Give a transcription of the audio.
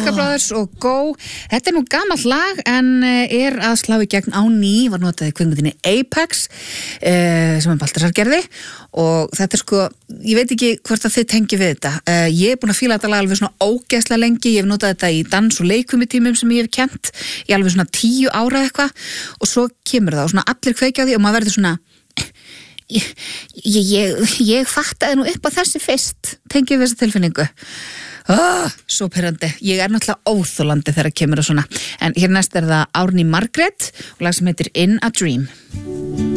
Chemical Brothers og Go. Þetta nú gamalt lag en að slá í gegn á ný, var notað í kvikmyndinni Apex sem Baltasar gerði og þetta sko, ég veit ekki hvort að þið tengi við þetta. Ég búin að fíla þetta lag alveg svona ógeðslega lengi, ég hef notað þetta í dans- og leikfimitímum sem ég hef kennt í alveg svona 10 ára eitthvað og svo kemur það og svona allir kveikja á því og maður verður svona ég fattaði nú upp á þessi fyrst, tengi við þessa tilfinningu. Svo pirrandi. Ég náttúrulega óþolandi þegar kemur og svona. En hér næst það Árný Margrét og lag sem heitir In a Dream.